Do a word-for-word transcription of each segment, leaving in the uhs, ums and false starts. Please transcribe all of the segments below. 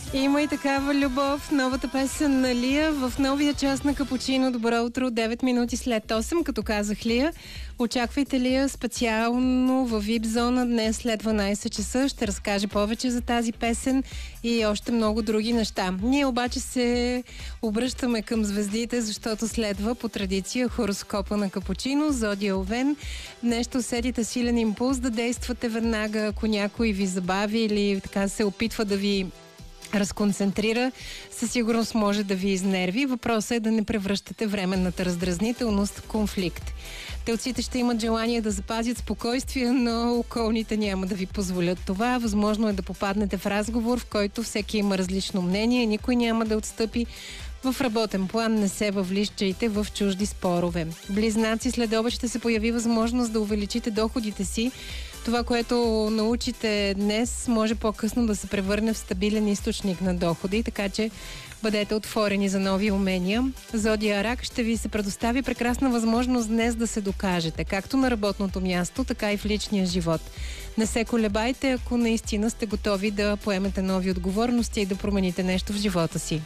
Има и такава любов. Новата песен на Лия в новия част на Капучино. Добро утро, девет минути след осем, като казах Лия. Очаквайте Лия специално в ви ай пи зона днес след дванайсет часа. Ще разкаже повече за тази песен и още много други неща. Ние обаче се обръщаме към звездите, защото следва по традиция хороскопа на Капучино, Зодия Овен. Днес ще усетите силен импулс да действате веднага, ако някой ви забави или така се опитва да ви разконцентрира, със сигурност може да ви изнерви. Въпросът е да не превръщате временната раздразнителност в конфликт. Телците ще имат желание да запазят спокойствие, но околните няма да ви позволят това. Възможно е да попаднете в разговор, в който всеки има различно мнение, никой няма да отстъпи. В работен план не се въвличайте в чужди спорове. Близнаци, след обед ще се появи възможност да увеличите доходите си. Това, което научите днес, може по-късно да се превърне в стабилен източник на доходи, така че бъдете отворени за нови умения. Зодия Рак, ще ви се предостави прекрасна възможност днес да се докажете, както на работното място, така и в личния живот. Не се колебайте, ако наистина сте готови да поемете нови отговорности и да промените нещо в живота си.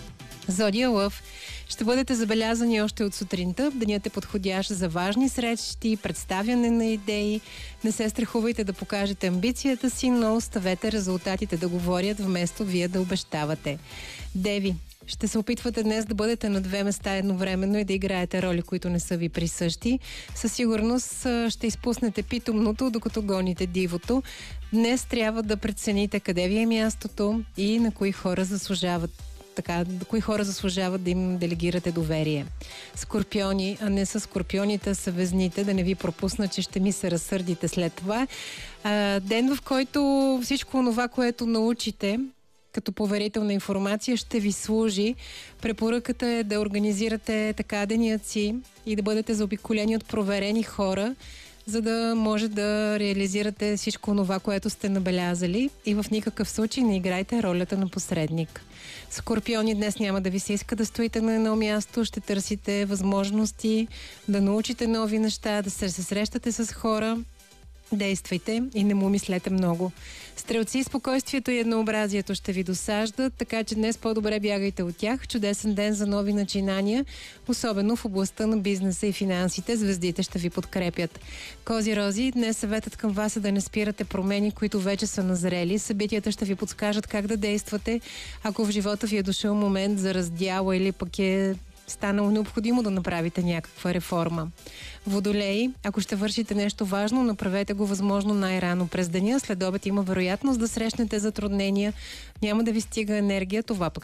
Зодия Лъв, ще бъдете забелязани още от сутринта. Денят е подходящ за важни срещи, представяне на идеи. Не се страхувайте да покажете амбицията си, но оставете резултатите да говорят, вместо вие да обещавате. Деви, ще се опитвате днес да бъдете на две места едновременно и да играете роли, които не са ви присъщи. Със сигурност ще изпуснете питомното, докато гоните дивото. Днес трябва да прецените къде ви е мястото и на кои хора заслужават така, кои хора заслужават да им делегирате доверие. Скорпиони, а не са скорпионите, а са везните, да не ви пропусна, че ще ми се разсърдите след това. А, ден, в който всичко това, което научите като поверителна информация, ще ви служи. Препоръката е да организирате така денят си и да бъдете заобиколени от проверени хора, за да може да реализирате всичко това, което сте набелязали, и в никакъв случай не играйте ролята на посредник. Скорпиони, днес няма да ви се иска да стоите на едно място, ще търсите възможности да научите нови неща, да се срещате с хора. Действайте и не му мислете много. Стрелци, спокойствието и еднообразието ще ви досаждат, така че днес по-добре бягайте от тях. Чудесен ден за нови начинания, особено в областта на бизнеса и финансите. Звездите ще ви подкрепят. Кози рози, днес съветът към вас е да не спирате промени, които вече са назрели. Събитията ще ви подскажат как да действате, ако в живота ви е дошъл момент за раздяла или пък е станало необходимо да направите някаква реформа. Водолеи, ако ще вършите нещо важно, направете го възможно най-рано през деня. След обед има вероятност да срещнете затруднения. Няма да ви стига енергия, това пък